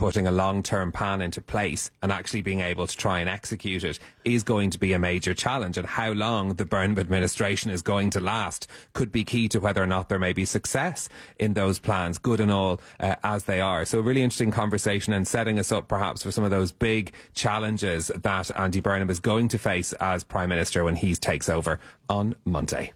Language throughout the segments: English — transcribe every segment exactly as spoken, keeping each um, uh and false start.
putting a long-term plan into place and actually being able to try and execute it is going to be a major challenge. And how long the Burnham administration is going to last could be key to whether or not there may be success in those plans, good and all uh, as they are. So a really interesting conversation and setting us up perhaps for some of those big challenges that Andy Burnham is going to face as Prime Minister when he takes over on Monday.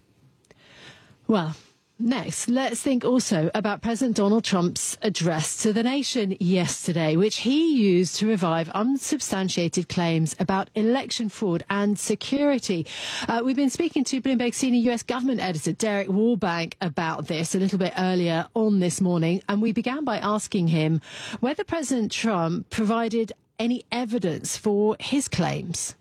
Well, next, let's think also about President Donald Trump's address to the nation yesterday, which he used to revive unsubstantiated claims about election fraud and security. Uh, we've been speaking to Bloomberg senior U S government editor Derek Warbank about this a little bit earlier on this morning, and we began by asking him whether President Trump provided any evidence for his claims.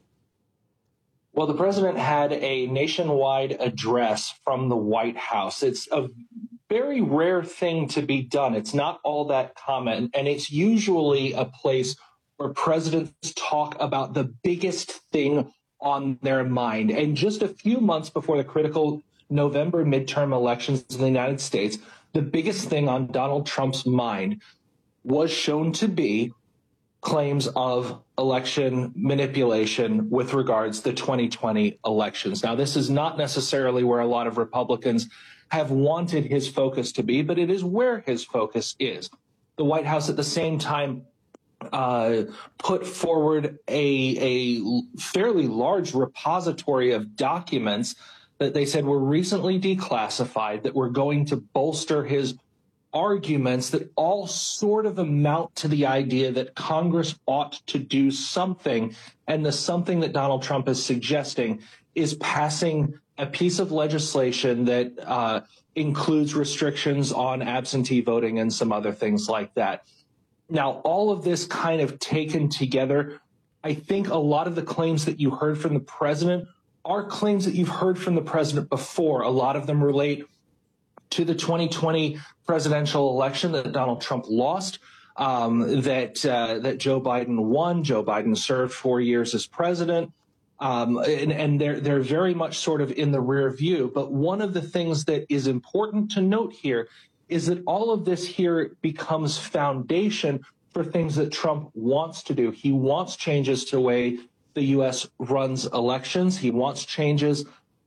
Well, the president had a nationwide address from the White House. It's a very rare thing to be done. It's not all that common, and it's usually a place where presidents talk about the biggest thing on their mind. And just a few months before the critical November midterm elections in the United States, the biggest thing on Donald Trump's mind was shown to be claims of election manipulation with regards to the twenty twenty elections. Now, this is not necessarily where a lot of Republicans have wanted his focus to be, but it is where his focus is. The White House at the same time uh, put forward a, a fairly large repository of documents that they said were recently declassified that were going to bolster his arguments that all sort of amount to the idea that Congress ought to do something. And the something that Donald Trump is suggesting is passing a piece of legislation that uh, includes restrictions on absentee voting and some other things like that. Now, all of this kind of taken together, I think a lot of the claims that you heard from the president are claims that you've heard from the president before. A lot of them relate to the twenty twenty presidential election that Donald Trump lost, um, that uh, that Joe Biden won. Joe Biden served four years as president, um, and, and they're they're very much sort of in the rear view. But one of the things that is important to note here is that all of this here becomes foundation for things that Trump wants to do. He wants changes to the way the U S runs elections. He wants changes.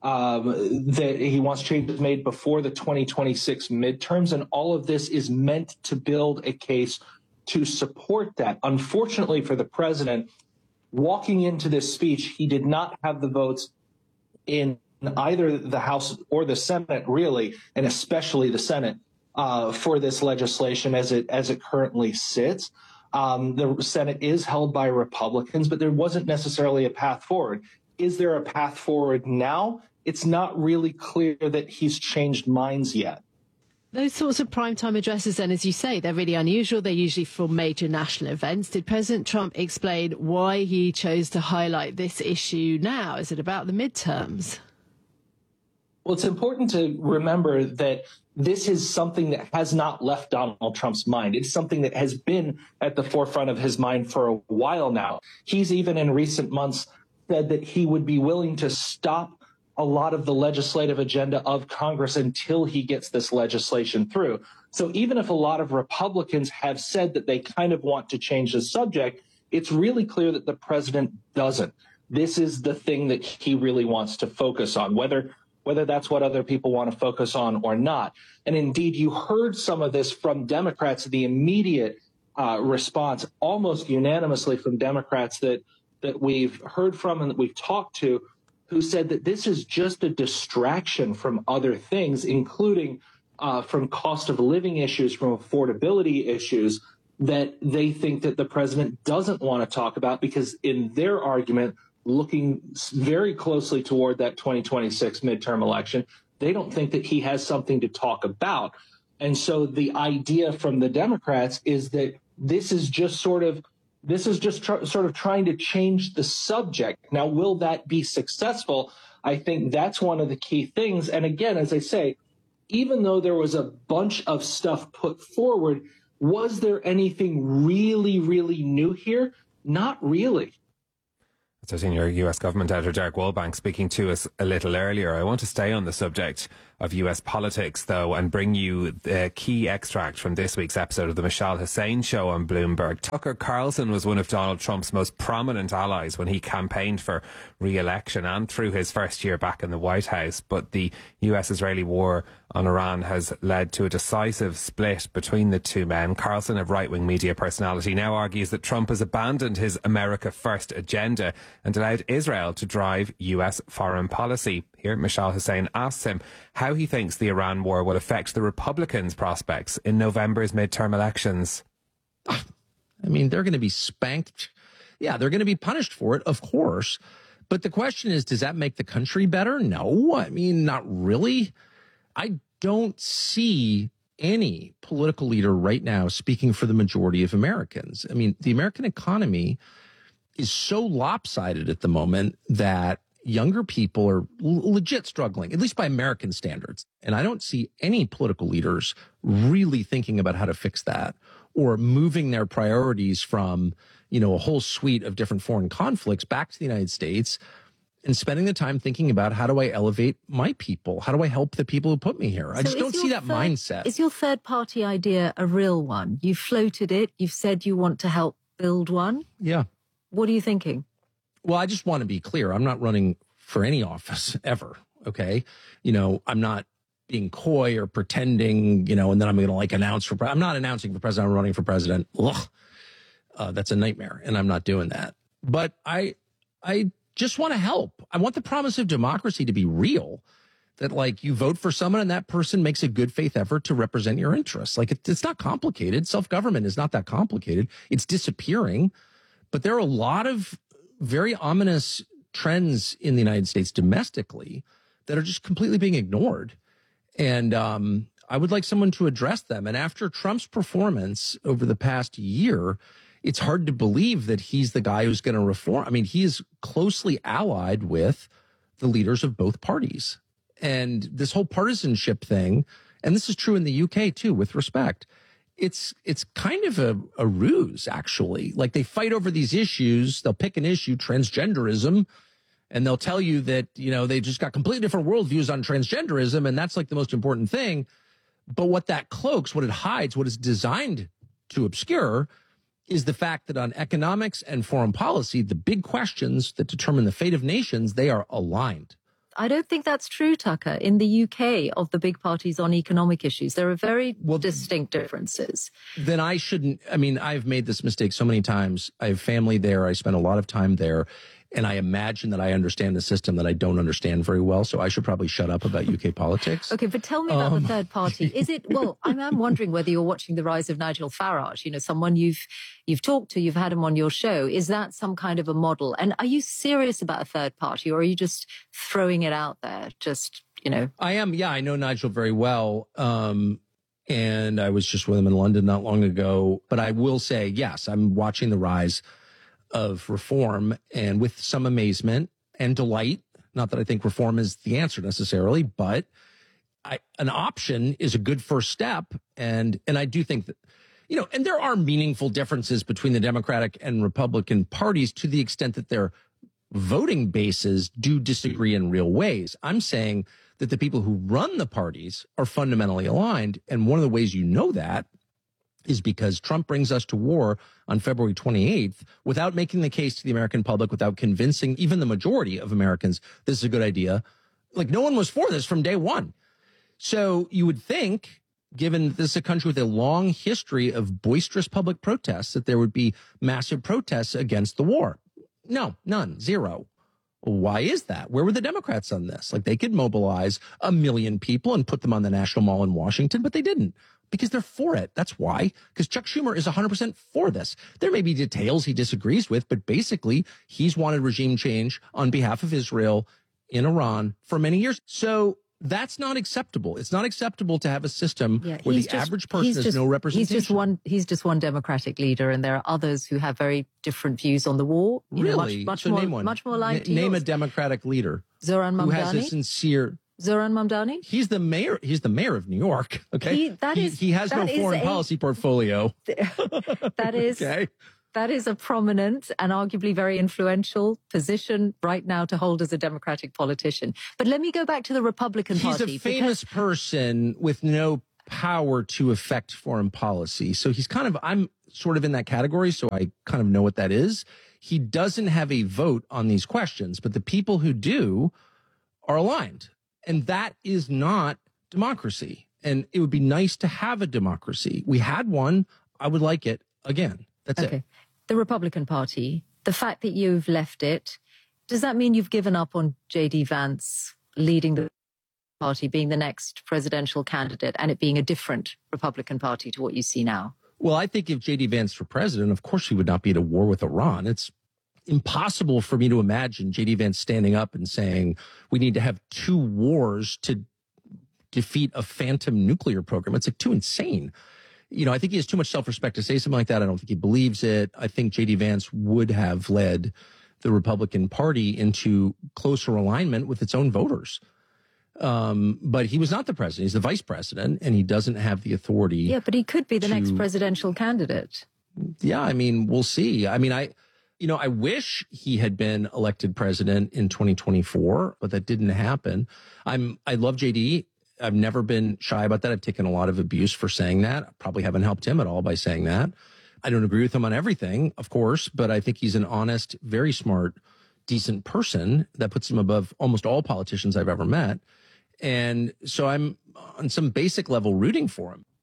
Um, that he wants changes made before the twenty twenty-six midterms, and all of this is meant to build a case to support that. Unfortunately for the president, walking into this speech, he did not have the votes in either the House or the Senate, really, and especially the Senate, uh, for this legislation as it as it currently sits. Um, the Senate is held by Republicans, but there wasn't necessarily a path forward. Is there a path forward now? It's not really clear that he's changed minds yet. Those sorts of primetime addresses, then, as you say, they're really unusual. They're usually for major national events. Did President Trump explain why he chose to highlight this issue now? Is it about the midterms? Well, it's important to remember that this is something that has not left Donald Trump's mind. It's something that has been at the forefront of his mind for a while now. He's even in recent months said that he would be willing to stop a lot of the legislative agenda of Congress until he gets this legislation through. So even if a lot of Republicans have said that they kind of want to change the subject, it's really clear that the president doesn't. This is the thing that he really wants to focus on, whether whether that's what other people want to focus on or not. And indeed, you heard some of this from Democrats, the immediate uh, response, almost unanimously from Democrats that that we've heard from and that we've talked to, who said that this is just a distraction from other things, including uh, from cost of living issues, from affordability issues that they think that the president doesn't want to talk about because in their argument, looking very closely toward that twenty twenty-six midterm election, they don't think that he has something to talk about. And so the idea from the Democrats is that this is just sort of This is just tr- sort of trying to change the subject. Now, will that be successful? I think that's one of the key things. And again, as I say, even though there was a bunch of stuff put forward, was there anything really, really new here? Not really. That's our senior U S government editor, Derek Wallbank, speaking to us a little earlier. I want to stay on the subject of U S politics, though, and bring you the key extract from this week's episode of the Mishal Hussain Show on Bloomberg. Tucker Carlson was one of Donald Trump's most prominent allies when he campaigned for re-election and through his first year back in the White House. But the U S-Israeli war on Iran has led to a decisive split between the two men. Carlson, a right-wing media personality, now argues that Trump has abandoned his America First agenda and allowed Israel to drive U S foreign policy. Here, Mishal Hussain asks him how he thinks the Iran war will affect the Republicans' prospects in November's midterm elections. I mean, they're going to be spanked. Yeah, they're going to be punished for it, of course. But the question is, does that make the country better? No, I mean, not really. I don't see any political leader right now speaking for the majority of Americans. I mean, the American economy is so lopsided at the moment that younger people are legit struggling, at least by American standards. And I don't see any political leaders really thinking about how to fix that or moving their priorities from, you know, a whole suite of different foreign conflicts back to the United States and spending the time thinking about how do I elevate my people? How do I help the people who put me here? I so just don't see that third, mindset. Is your third party idea a real one? You've floated it. You've said you want to help build one. Yeah. What are you thinking? Well, I just want to be clear. I'm not running for any office ever. Okay. You know, I'm not being coy or pretending, you know, and then I'm going to like announce for, pre- I'm not announcing for president. I'm running for president. Ugh. Uh, that's a nightmare. And I'm not doing that. But I, I just want to help. I want the promise of democracy to be real, that like you vote for someone and that person makes a good faith effort to represent your interests. Like it, it's not complicated. Self-government is not that complicated. It's disappearing. But there are a lot of very ominous trends in the United States domestically that are just completely being ignored. And um, I would like someone to address them. And after Trump's performance over the past year, it's hard to believe that he's the guy who's going to reform. I mean, he is closely allied with the leaders of both parties. And this whole partisanship thing, and this is true in the U K too, with respect, it's it's kind of a, a ruse, actually. Like they fight over these issues. They'll pick an issue, transgenderism, and they'll tell you that, you know, they just got completely different worldviews on transgenderism, and that's like the most important thing. But what that cloaks, what it hides, what it's designed to obscure is the fact that on economics and foreign policy, the big questions that determine the fate of nations, they are aligned. I don't think that's true, Tucker. In the U K, of the big parties on economic issues, there are very well, distinct differences. Then I shouldn't, I mean, I've made this mistake so many times. I have family there. I spend a lot of time there. And I imagine that I understand the system that I don't understand very well. So I should probably shut up about U K politics. Okay, but tell me about um, the third party. Is it, well, I'm, I'm wondering whether you're watching the rise of Nigel Farage, you know, someone you've you've talked to, you've had him on your show. Is that some kind of a model? And are you serious about a third party, or are you just throwing it out there? Just, you know. I am. Yeah, I know Nigel very well. Um, and I was just with him in London not long ago. But I will say, yes, I'm watching the rise of reform, and with some amazement and delight. Not that I think reform is the answer necessarily, but I, an option is a good first step. And, and I do think that, you know, and there are meaningful differences between the Democratic and Republican parties to the extent that their voting bases do disagree in real ways. I'm saying that the people who run the parties are fundamentally aligned. And one of the ways you know that is because Trump brings us to war on February twenty-eighth without making the case to the American public, without convincing even the majority of Americans this is a good idea. Like, no one was for this from day one. So you would think, given this is a country with a long history of boisterous public protests, that there would be massive protests against the war. No, none, zero. Why is that? Where were the Democrats on this? Like, they could mobilize a million people and put them on the National Mall in Washington, but they didn't. Because they're for it. That's why. Because Chuck Schumer is one hundred percent for this. There may be details he disagrees with, but basically he's wanted regime change on behalf of Israel in Iran for many years. So that's not acceptable. It's not acceptable to have a system yeah, where the just, average person has just, no representation. He's just one. He's just one Democratic leader, and there are others who have very different views on the war. You really? know, much, much so more, name one. Much more aligned N- to Name yours. a Democratic leader Zoran Mamdani. who has a sincere. Zoran Mamdani? He's the mayor. He's the mayor of New York. Okay. He, that he, is, he has that no foreign a, policy portfolio. That is. Okay. That is a prominent and arguably very influential position right now to hold as a Democratic politician. But let me go back to the Republican He's Party. He's a famous because... person with no power to affect foreign policy. So he's kind of, I'm sort of in that category, so I kind of know what that is. He doesn't have a vote on these questions, but the people who do are aligned. And that is not democracy. And it would be nice to have a democracy. We had one. I would like it again. That's okay. it. The Republican Party, the fact that you've left it, does that mean you've given up on J D Vance leading the party, being the next presidential candidate, and it being a different Republican Party to what you see now? Well, I think if J D Vance were president, of course he would not be at a war with Iran. It's impossible for me to imagine J D Vance standing up and saying we need to have two wars to defeat a phantom nuclear program. It's like too insane. You know, I think he has too much self-respect to say something like that. I don't think he believes it. I think J D Vance would have led the Republican Party into closer alignment with its own voters. Um, but he was not the president. He's the vice president, and he doesn't have the authority. Yeah, but he could be the to, next presidential candidate. Yeah, I mean, we'll see. I mean, I, you know, I wish he had been elected president in twenty twenty-four, but that didn't happen. I'm, I love J D. I've never been shy about that. I've taken a lot of abuse for saying that. I probably haven't helped him at all by saying that. I don't agree with him on everything, of course, but I think he's an honest, very smart, decent person that puts him above almost all politicians I've ever met. And so I'm on some basic level rooting for him.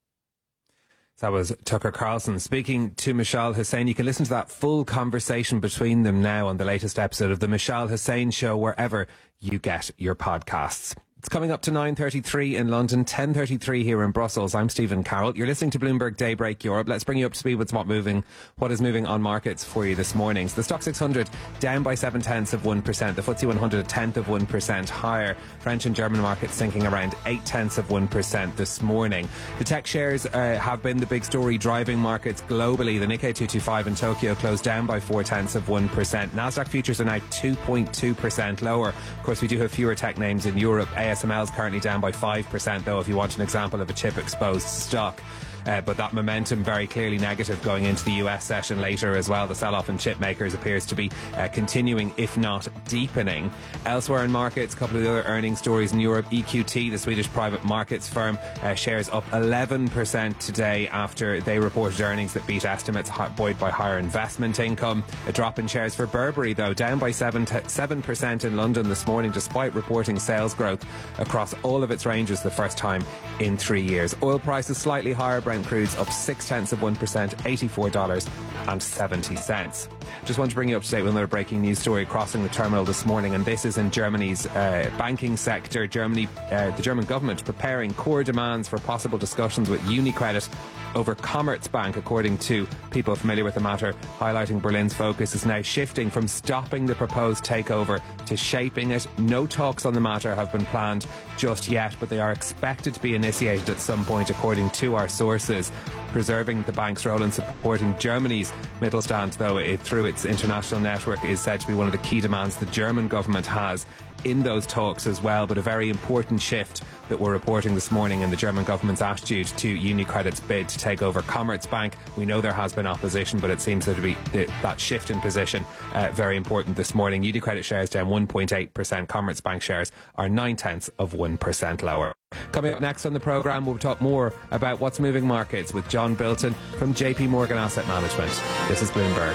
That was Tucker Carlson speaking to Mishal Husain. You can listen to that full conversation between them now on the latest episode of the Mishal Husain Show, wherever you get your podcasts. It's coming up to nine thirty-three in London, ten thirty-three here in Brussels. I'm Stephen Carroll. You're listening to Bloomberg Daybreak Europe. Let's bring you up to speed with what moving, what is moving on markets for you this morning. So the Stock six hundred down by seven tenths of one percent. The F T S E one hundred a tenth of one percent higher. French and German markets sinking around eight tenths of one percent this morning. The tech shares uh, have been the big story driving markets globally. The Nikkei two twenty-five in Tokyo closed down by four tenths of one percent. Nasdaq futures are now two point two percent lower. Of course, we do have fewer tech names in Europe. A S M L is currently down by five percent, though, if you want an example of a chip-exposed stock. Uh, but that momentum very clearly negative going into the U S session later as well. The sell-off in chip makers appears to be uh, continuing, if not deepening. Elsewhere in markets, a couple of the other earnings stories in Europe. E Q T, the Swedish private markets firm, uh, shares up eleven percent today after they reported earnings that beat estimates, buoyed by higher investment income. A drop in shares for Burberry, though, down by seven percent in London this morning, despite reporting sales growth across all of its ranges the first time in three years. Oil prices slightly higher. Brent crude's up six tenths of one percent, eighty-four dollars and seventy cents. Just want to bring you up to date with another breaking news story crossing the terminal this morning, and this is in Germany's uh, banking sector. Germany, uh, the German government preparing core demands for possible discussions with UniCredit over Commerzbank, according to people familiar with the matter, highlighting Berlin's focus is now shifting from stopping the proposed takeover to shaping it. No talks on the matter have been planned just yet, but they are expected to be initiated at some point, according to our sources. Preserving the bank's role in supporting Germany's Mittelstand, though, it, through its international network, is said to be one of the key demands the German government has in those talks as well. But a very important shift that we're reporting this morning in the German government's attitude to UniCredit's bid to take over Commerzbank. We know there has been opposition, but it seems there to be that shift in position uh, very important this morning. UniCredit shares down one point eight percent. Commerzbank shares are nine tenths of one percent lower. Coming up next on the programme, we'll talk more about what's moving markets with John Bilton from J P Morgan Asset Management. This is Bloomberg.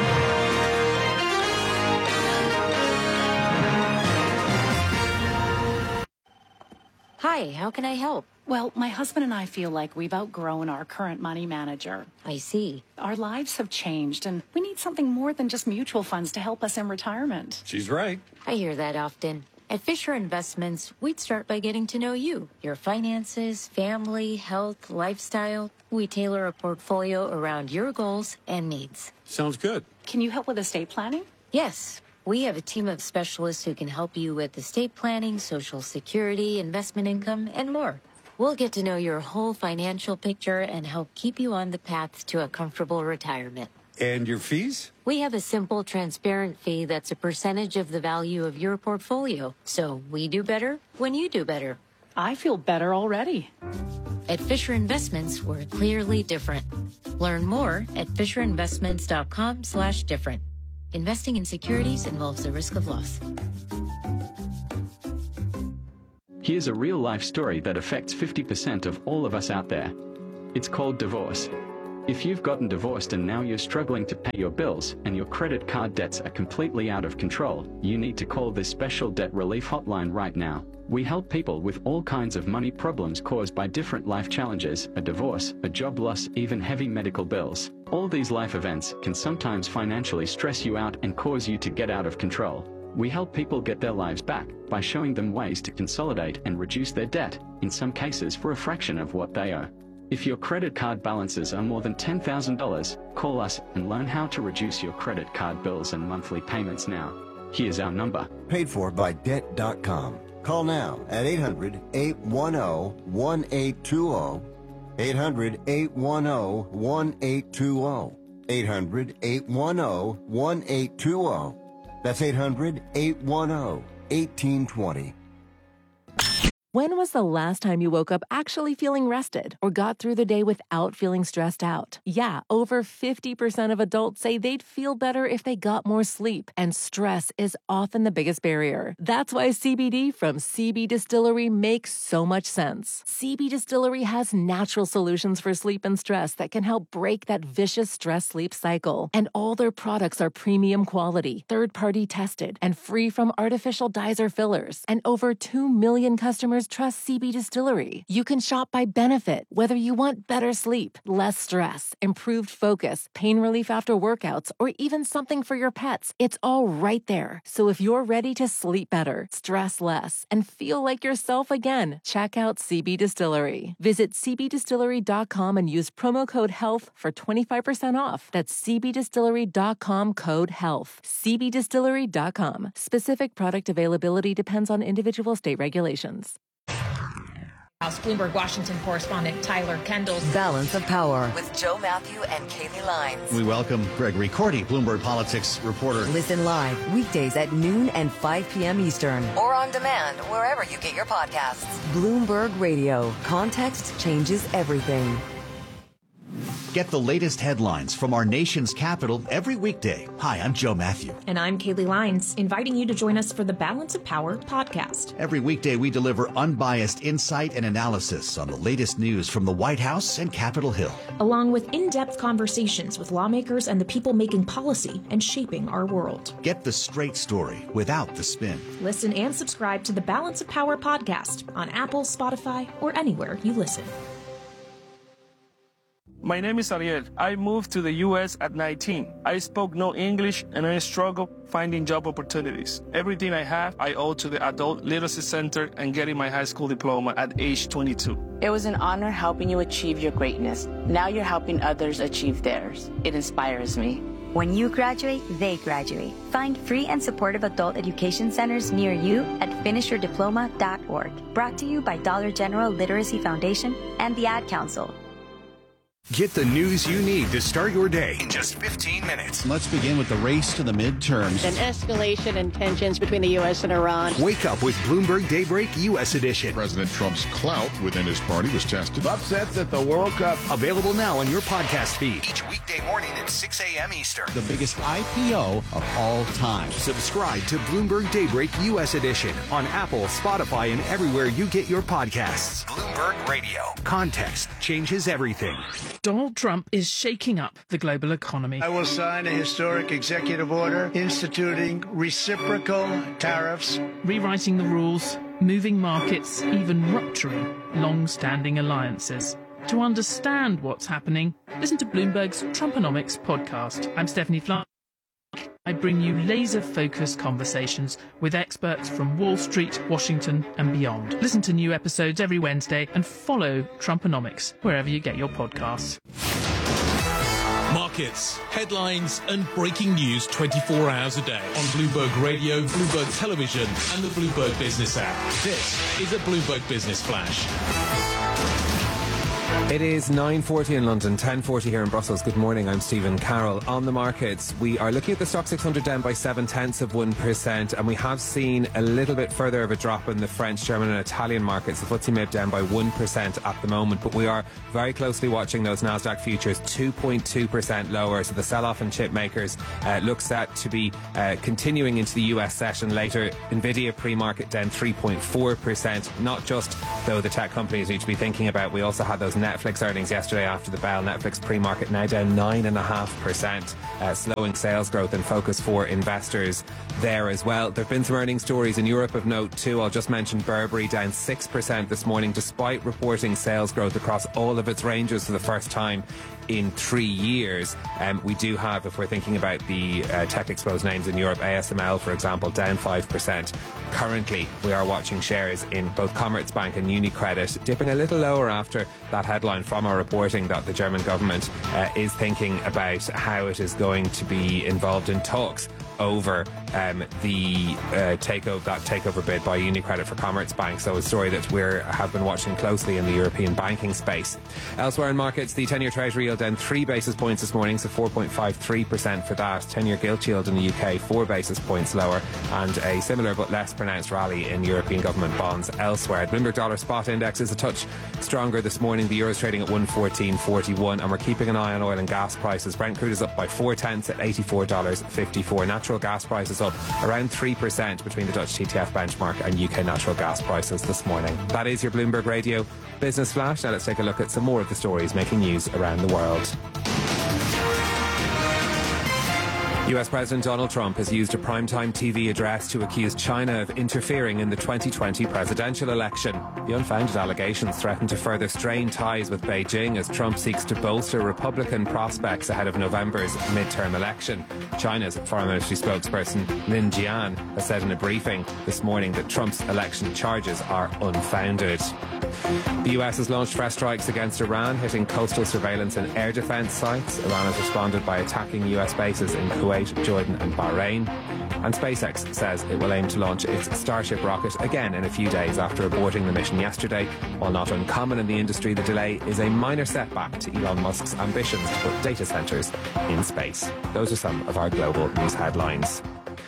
Hi, how can I help? Well, my husband and I feel like we've outgrown our current money manager. I see. Our lives have changed, and we need something more than just mutual funds to help us in retirement. She's right. I hear that often. At Fisher Investments, we'd start by getting to know you, your finances, family, health, lifestyle. We tailor a portfolio around your goals and needs. Sounds good. Can you help with estate planning? Yes. We have a team of specialists who can help you with estate planning, Social Security, investment income, and more. We'll get to know your whole financial picture and help keep you on the path to a comfortable retirement. And your fees? We have a simple, transparent fee that's a percentage of the value of your portfolio. So we do better when you do better. I feel better already. At Fisher Investments, we're clearly different. Learn more at fisherinvestments.com slash different. Investing in securities involves the risk of loss. Here's a real-life story that affects fifty percent of all of us out there. It's called divorce. If you've gotten divorced and now you're struggling to pay your bills and your credit card debts are completely out of control, you need to call this special debt relief hotline right now. We help people with all kinds of money problems caused by different life challenges, a divorce, a job loss, even heavy medical bills. All these life events can sometimes financially stress you out and cause you to get out of control. We help people get their lives back by showing them ways to consolidate and reduce their debt, in some cases for a fraction of what they owe. If your credit card balances are more than ten thousand dollars, call us and learn how to reduce your credit card bills and monthly payments now. Here's our number. Paid for by debt dot com. Call now at eight hundred, eight one zero, one eight two zero. eight hundred, eight one zero, one eight two zero. eight hundred, eight one zero, one eight two zero. That's eight hundred, eight one zero, one eight two zero. When was the last time you woke up actually feeling rested or got through the day without feeling stressed out? Yeah, over fifty percent of adults say they'd feel better if they got more sleep, and stress is often the biggest barrier. That's why C B D from C B Distillery makes so much sense. C B Distillery has natural solutions for sleep and stress that can help break that vicious stress-sleep cycle. And all their products are premium quality, third-party tested, and free from artificial dyes or fillers. And over two million customers trust C B Distillery. You can shop by benefit, whether you want better sleep, less stress, improved focus, pain relief after workouts, or even something for your pets. It's all right there. So if you're ready to sleep better, stress less, and feel like yourself again, check out C B Distillery. Visit c b distillery dot com and use promo code HEALTH for twenty-five percent off. That's c b distillery dot com code HEALTH. c b distillery dot com. Specific product availability depends on individual state regulations. House Bloomberg Washington correspondent Tyler Kendall. Balance of Power with Joe Matthew and Kaylee Lines. We welcome Gregory Cordy, Bloomberg Politics reporter. Listen live weekdays at noon and five p.m. Eastern. Or on demand wherever you get your podcasts. Bloomberg Radio. Context changes everything. Get the latest headlines from our nation's capital every weekday. Hi, I'm Joe Matthew. And I'm Kaylee Lines, inviting you to join us for the Balance of Power podcast. Every weekday, we deliver unbiased insight and analysis on the latest news from the White House and Capitol Hill, along with in-depth conversations with lawmakers and the people making policy and shaping our world. Get the straight story without the spin. Listen and subscribe to the Balance of Power podcast on Apple, Spotify, or anywhere you listen. My name is Ariel. I moved to the U S at nineteen. I spoke no English and I struggled finding job opportunities. Everything I have, I owe to the Adult Literacy Center and getting my high school diploma at age twenty-two. It was an honor helping you achieve your greatness. Now you're helping others achieve theirs. It inspires me. When you graduate, they graduate. Find free and supportive adult education centers near you at finish your diploma dot org. Brought to you by Dollar General Literacy Foundation and the Ad Council. Get the news you need to start your day in just fifteen minutes. Let's begin with the race to the midterms. An escalation in tensions between the U S and Iran. Wake up with Bloomberg Daybreak U S Edition. President Trump's clout within his party was tested. Upsets at the World Cup. Available now on your podcast feed. Each weekday morning at six a.m. Eastern. The biggest I P O of all time. Subscribe to Bloomberg Daybreak U S Edition on Apple, Spotify, and everywhere you get your podcasts. Bloomberg Radio. Context changes everything. Donald Trump is shaking up the global economy. I will sign a historic executive order instituting reciprocal tariffs, rewriting the rules, moving markets, even rupturing long-standing alliances. To understand what's happening, listen to Bloomberg's Trumponomics podcast. I'm Stephanie Flack. I bring you laser-focused conversations with experts from Wall Street, Washington, and beyond. Listen to new episodes every Wednesday and follow Trumponomics wherever you get your podcasts. Markets, headlines, and breaking news twenty-four hours a day on Bloomberg Radio, Bloomberg Television, and the Bloomberg Business app. This is a Bloomberg Business Flash. It is nine forty in London, ten forty here in Brussels. Good morning, I'm Stephen Carroll. On the markets, we are looking at the Stock six hundred down by seven tenths of one percent, and we have seen a little bit further of a drop in the French, German and Italian markets. The F T S E M I B down by one percent at the moment, but we are very closely watching those Nasdaq futures, two point two percent lower. So the sell-off in chip makers uh, looks set to be uh, continuing into the U S session later. Nvidia pre-market down three point four percent. Not just, though, the tech companies need to be thinking about. We also had those Netflix earnings yesterday after the bell. Netflix pre-market now down nine point five percent, uh, slowing sales growth in focus for investors there as well. There have been some earnings stories in Europe of note too. I'll just mention Burberry down six percent this morning, despite reporting sales growth across all of its ranges for the first time in three years. Um, we do have, if we're thinking about the uh, tech-exposed names in Europe, A S M L, for example, down five percent. Currently, we are watching shares in both Commerzbank and UniCredit dipping a little lower after that headline from our reporting that the German government uh, is thinking about how it is going to be involved in talks over um, the uh, takeover, that takeover bid by UniCredit for Commerzbank. So a story that we have been watching closely in the European banking space. Elsewhere in markets, the ten-year Treasury yield down three basis points this morning, so four point five three percent for that. ten-year gilt yield in the U K four basis points lower, and a similar but less pronounced rally in European government bonds elsewhere. Bloomberg Dollar Spot Index is a touch stronger this morning. The euro is trading at one fourteen forty-one, and we're keeping an eye on oil and gas prices. Brent crude is up by four tenths at eighty-four dollars fifty-four. Natural gas prices up around three percent between the Dutch T T F benchmark and U K natural gas prices this morning. That is your Bloomberg Radio Business Flash. Now let's take a look at some more of the stories making news around the world. U S President Donald Trump has used a primetime T V address to accuse China of interfering in the twenty twenty presidential election. The unfounded allegations threaten to further strain ties with Beijing as Trump seeks to bolster Republican prospects ahead of November's midterm election. China's foreign ministry spokesperson Lin Jian has said in a briefing this morning that Trump's election charges are unfounded. The U S has launched fresh strikes against Iran, hitting coastal surveillance and air defense sites. Iran has responded by attacking U S bases in Kuwait, Jordan and Bahrain. And SpaceX says it will aim to launch its Starship rocket again in a few days after aborting the mission yesterday. While not uncommon in the industry, the delay is a minor setback to Elon Musk's ambitions to put data centers in space. Those are some of our global news headlines.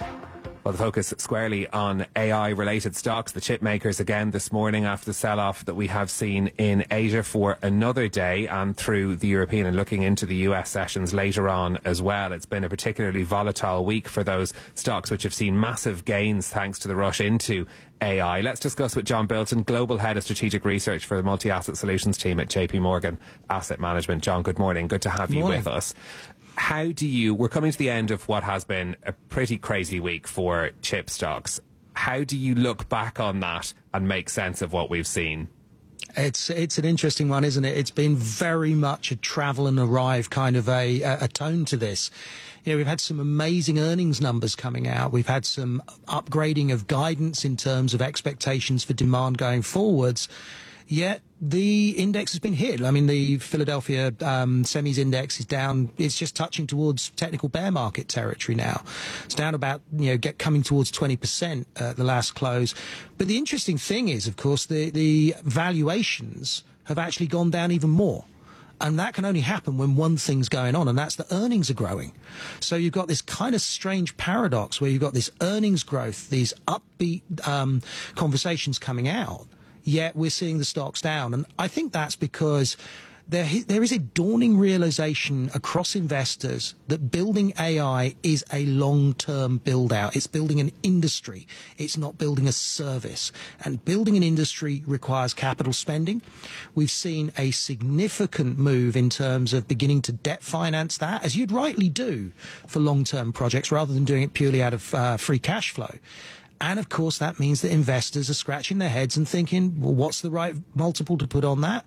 Well, the focus squarely on A I-related stocks. The chip makers again this morning after the sell-off that we have seen in Asia for another day and through the European and looking into the U S sessions later on as well. It's been a particularly volatile week for those stocks which have seen massive gains thanks to the rush into A I. Let's discuss with John Bilton, Global Head of Strategic Research for the Multi-Asset Solutions team at J P Morgan Asset Management. John, good morning. Good to have you with us. How do you, we're coming to the end of what has been a pretty crazy week for chip stocks. How do you look back on that and make sense of what we've seen? It's it's an interesting one, isn't it? It's been very much a travel and arrive kind of a, a tone to this. You know, we've had some amazing earnings numbers coming out. We've had some upgrading of guidance in terms of expectations for demand going forwards. Yet the index has been hit. I mean, the Philadelphia um, semis index is down. It's just touching towards technical bear market territory now. It's down about, you know, get coming towards twenty percent at the last close. But the interesting thing is, of course, the, the valuations have actually gone down even more. And that can only happen when one thing's going on, and that's the earnings are growing. So you've got this kind of strange paradox where you've got this earnings growth, these upbeat um, conversations coming out, yet we're seeing the stocks down. And I think that's because there, there is a dawning realization across investors that building A I is a long-term build-out. It's building an industry. It's not building a service. And building an industry requires capital spending. We've seen a significant move in terms of beginning to debt finance that, as you'd rightly do for long-term projects, rather than doing it purely out of uh, free cash flow. And, of course, that means that investors are scratching their heads and thinking, well, what's the right multiple to put on that?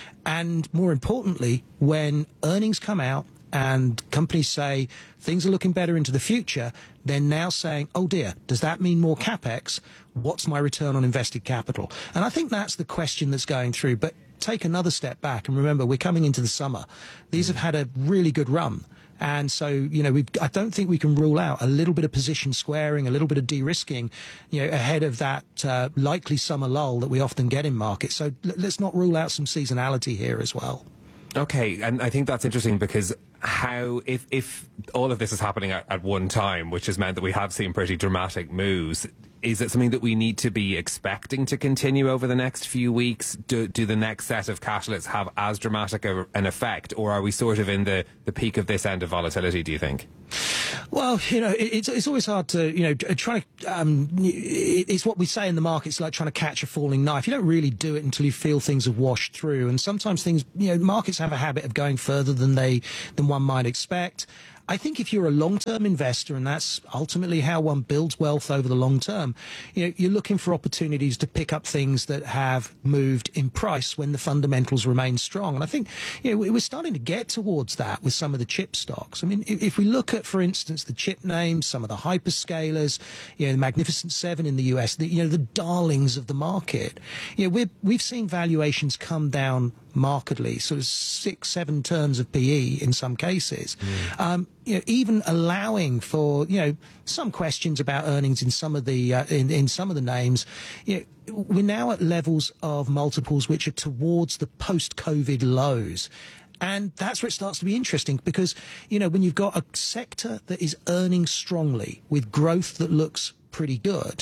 And more importantly, when earnings come out and companies say things are looking better into the future, they're now saying, oh, dear, does that mean more CapEx? What's my return on invested capital? And I think that's the question that's going through. But take another step back and remember, we're coming into the summer. These have had a really good run. And so, you know, we I don't think we can rule out a little bit of position squaring, a little bit of de-risking, you know, ahead of that uh, likely summer lull that we often get in markets. So let's not rule out some seasonality here as well. Okay, and I think that's interesting because how, if, if all of this is happening at, at one time, which has meant that we have seen pretty dramatic moves, is it something that we need to be expecting to continue over the next few weeks? Do, do the next set of catalysts have as dramatic a, an effect, or are we sort of in the, the peak of this end of volatility, do you think? Well, you know, it's it's always hard to, you know, try to, um, it's what we say in the markets, like trying to catch a falling knife. You don't really do it until you feel things have washed through. And sometimes things, you know, markets have a habit of going further than they, than one might expect. I think if you're a long-term investor, and that's ultimately how one builds wealth over the long term, you know, you're looking for opportunities to pick up things that have moved in price when the fundamentals remain strong. And I think, you know, we're starting to get towards that with some of the chip stocks. I mean, if we look at, for instance, the chip names, some of the hyperscalers, you know, the Magnificent Seven in the U S, the, you know, the darlings of the market, you know, we're, we've seen valuations come down markedly, sort of six, seven turns of P E in some cases. Mm. Um, you know, even allowing for, you know, some questions about earnings in some of the uh, in, in some of the names. You know, we're now at levels of multiples which are towards the post-COVID lows. And that's where it starts to be interesting because, you know, when you've got a sector that is earning strongly with growth that looks pretty good,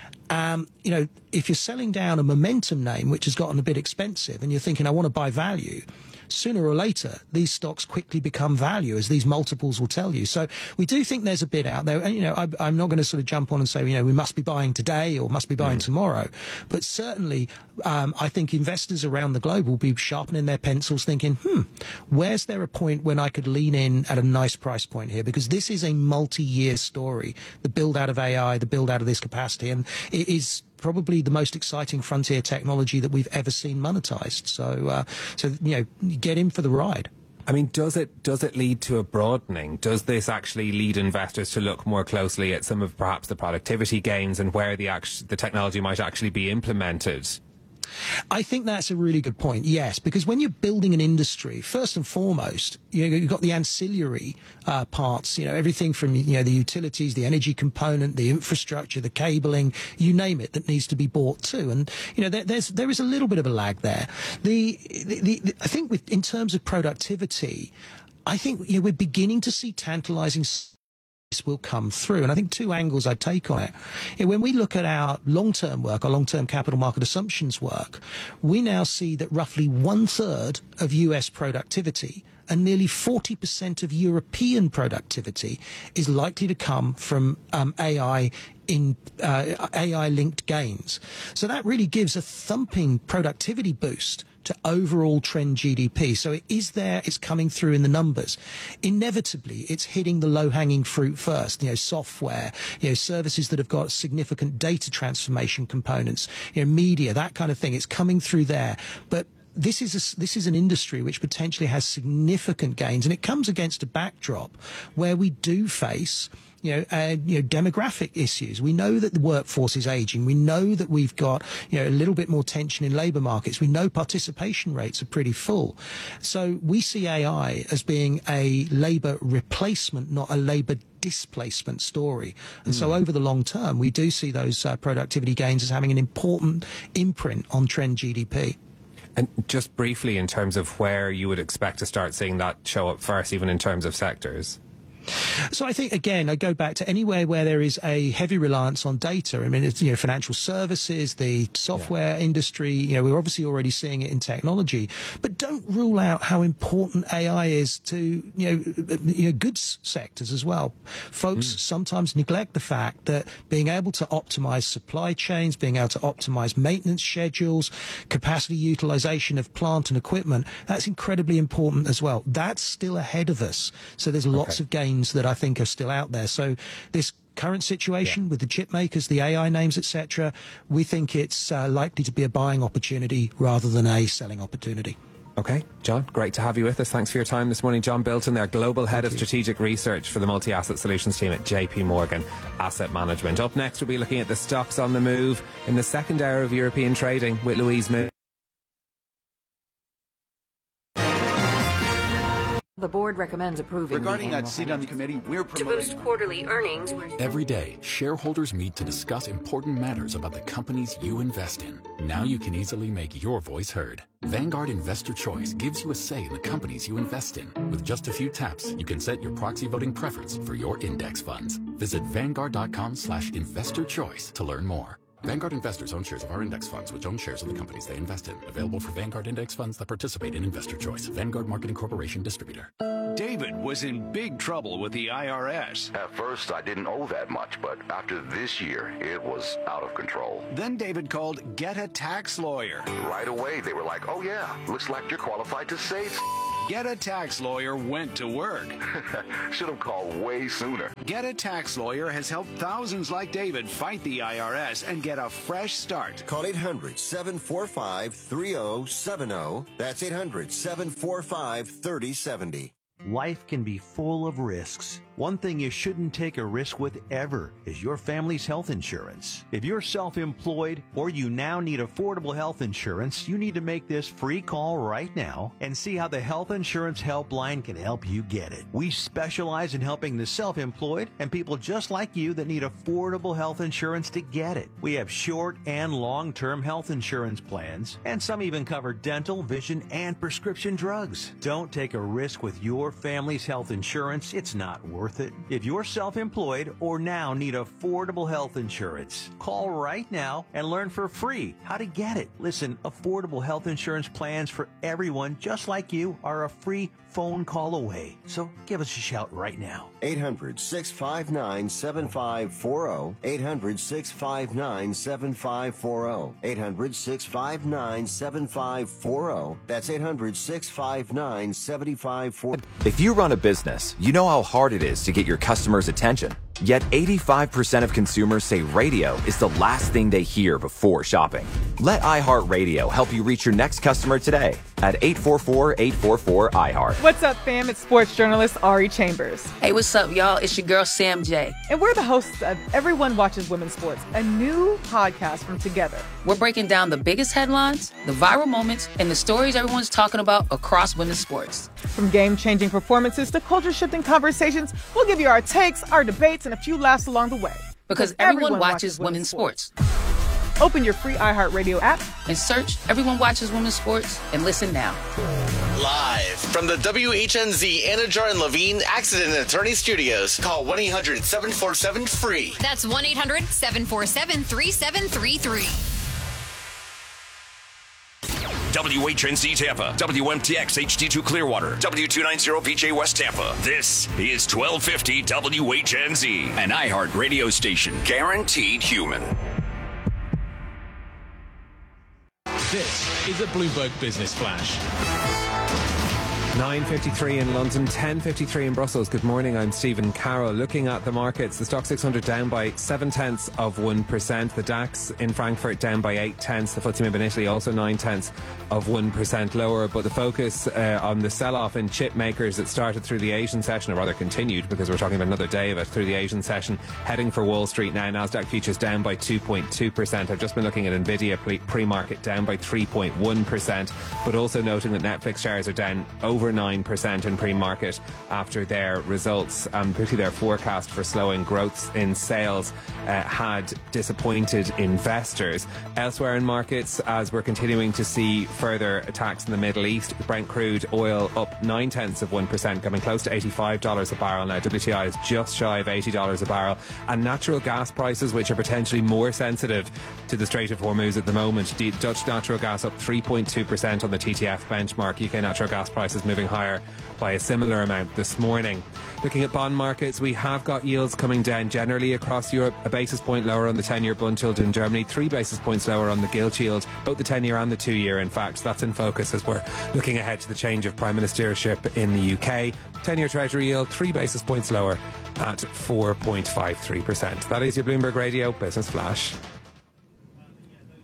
Um, you know, if you're selling down a momentum name, which has gotten a bit expensive, and you're thinking, I want to buy value, sooner or later, these stocks quickly become value, as these multiples will tell you. So we do think there's a bid out there. And, you know, I, I'm not going to sort of jump on and say, you know, we must be buying today or must be buying mm. tomorrow. But certainly, um, I think investors around the globe will be sharpening their pencils thinking, hmm, where's there a point when I could lean in at a nice price point here? Because this is a multi-year story, the build out of A I, the build out of this capacity. And it is probably the most exciting frontier technology that we've ever seen monetized. So, uh, so you know, get in for the ride. I mean, does it does it lead to a broadening? Does this actually lead investors to look more closely at some of perhaps the productivity gains and where the act- the technology might actually be implemented? I think that's a really good point, yes, because when you're building an industry, first and foremost, you know, you've got the ancillary uh, parts, you know, everything from, you know, the utilities, the energy component, the infrastructure, the cabling, you name it, that needs to be bought too. And, you know, there, there's, there is a little bit of a lag there. The, the, the, the I think with, in terms of productivity, I think, you know, we're beginning to see tantalizing this will come through. And I think two angles I take on it. You know, when we look at our long-term work, our long-term capital market assumptions work, we now see that roughly one-third of U S productivity and nearly forty percent of European productivity is likely to come from um, A I in uh, A I-linked gains. So that really gives a thumping productivity boost to overall trend G D P. So it is there, it's coming through in the numbers. Inevitably, it's hitting the low-hanging fruit first, you know, software, you know, services that have got significant data transformation components, you know, media, that kind of thing. It's coming through there. But this is a, this is an industry which potentially has significant gains, and it comes against a backdrop where we do face You know, uh, you know, demographic issues. We know that the workforce is aging. We know that we've got, you know, a little bit more tension in labour markets. We know participation rates are pretty full. So we see A I as being a labour replacement, not a labour displacement story. And mm. so over the long term, we do see those uh, productivity gains as having an important imprint on trend G D P. And just briefly, in terms of where you would expect to start seeing that show up first, even in terms of sectors? So I think, again, I go back to anywhere where there is a heavy reliance on data. I mean, it's, you know, financial services, the software yeah. industry, you know, we're obviously already seeing it in technology. But don't rule out how important A I is to, you know, you know goods sectors as well. Folks mm. sometimes neglect the fact that being able to optimize supply chains, being able to optimize maintenance schedules, capacity utilization of plant and equipment, that's incredibly important as well. That's still ahead of us. So there's lots okay. of gains that I think are still out there. So this current situation yeah. with the chip makers, the A I names, et cetera, we think it's uh, likely to be a buying opportunity rather than a selling opportunity. Okay, John, great to have you with us. Thanks for your time this morning. John Bilton, their Global Head Thank of you. Strategic Research for the Multi-Asset Solutions team at J P Morgan Asset Management. Up next, we'll be looking at the stocks on the move in the second hour of European trading with Louise Moon. The board recommends approving. Regarding that seat on the committee, we're promoting... To boost quarterly earnings. Every day, shareholders meet to discuss important matters about the companies you invest in. Now you can easily make your voice heard. Vanguard Investor Choice gives you a say in the companies you invest in. With just a few taps, you can set your proxy voting preference for your index funds. Visit Vanguard.com slash investor choice to learn more. Vanguard investors own shares of our index funds, which own shares of the companies they invest in. Available for Vanguard index funds that participate in Investor Choice. Vanguard Marketing Corporation distributor. David was in big trouble with the I R S. At first, I didn't owe that much, but after this year, it was out of control. Then David called Get a Tax Lawyer. Right away, they were like, oh yeah, looks like you're qualified to save. Get a Tax Lawyer went to work. Should have called way sooner. Get a Tax Lawyer has helped thousands like David fight the I R S and get a fresh start. Call eight hundred, seven four five, three oh seven oh. That's eight hundred, seven four five, three oh seven oh. Life can be full of risks. One thing you shouldn't take a risk with ever is your family's health insurance. If you're self-employed or you now need affordable health insurance, you need to make this free call right now and see how the Health Insurance Helpline can help you get it. We specialize in helping the self-employed and people just like you that need affordable health insurance to get it. We have short and long-term health insurance plans, and some even cover dental, vision, and prescription drugs. Don't take a risk with your family's health insurance. It's not worth it. If you're self-employed or now need affordable health insurance, call right now and learn for free how to get it. Listen, affordable health insurance plans for everyone just like you are a free phone call away. So give us a shout right now. eight hundred, six five nine, seven five four oh. eight hundred, six five nine, seven five four oh. eight hundred, six five nine, seven five four oh. That's eight hundred, six five nine, seven five four oh. If you run a business, you know how hard it is to get your customers' attention. Yet eighty-five percent of consumers say radio is the last thing they hear before shopping. Let iHeartRadio help you reach your next customer today at eight four four, eight four four, I heart. What's up, fam? It's sports journalist Ari Chambers. Hey, what's up, y'all? It's your girl, Sam J. And we're the hosts of Everyone Watches Women's Sports, a new podcast from Together. We're breaking down the biggest headlines, the viral moments, and the stories everyone's talking about across women's sports. From game-changing performances to culture-shifting conversations, we'll give you our takes, our debates, and a few laughs along the way. Because, because everyone, everyone watches, watches women's sports. sports. Open your free iHeartRadio app and search Everyone Watches Women's Sports and listen now. Live from the W H N Z Anajar and Levine Accident Attorney Studios. Call one eight hundred, seven four seven, free. That's one eight hundred, seven four seven, three seven three three. W H N Z Tampa, W M T X H D two Clearwater, W two ninety V J West Tampa. This is twelve fifty W H N Z, an iHeart radio station, guaranteed human. This is a Bloomberg Business Flash. nine fifty-three in London, ten fifty-three in Brussels. Good morning, I'm Stephen Carroll. Looking at the markets, the Stock six hundred down by seven tenths of one percent. The DAX in Frankfurt down by eight tenths. The F T S E M I B in Italy also nine tenths of one percent lower. But the focus uh, on the sell-off in chip makers that started through the Asian session, or rather continued, because we're talking about another day of it, through the Asian session, heading for Wall Street now. Nasdaq futures down by two point two percent. I've just been looking at Nvidia pre-market down by three point one percent, but also noting that Netflix shares are down over nine percent in pre-market after their results, and particularly their forecast for slowing growth in sales uh, had disappointed investors. Elsewhere in markets, as we're continuing to see further attacks in the Middle East, Brent crude oil up nine tenths of one percent, coming close to eighty-five dollars a barrel now. W T I is just shy of eighty dollars a barrel, and natural gas prices, which are potentially more sensitive to the Strait of Hormuz at the moment. Dutch natural gas up three point two percent on the T T F benchmark. U K natural gas prices moving higher by a similar amount this morning. Looking at bond markets, we have got yields coming down generally across Europe. A basis point lower on the ten-year Bund yield in Germany, three basis points lower on the gilt yield, both the ten-year and the two-year, in fact. That's in focus as we're looking ahead to the change of Prime Ministership in the U K. ten-year Treasury yield, three basis points lower at four point five three percent. That is your Bloomberg Radio Business Flash.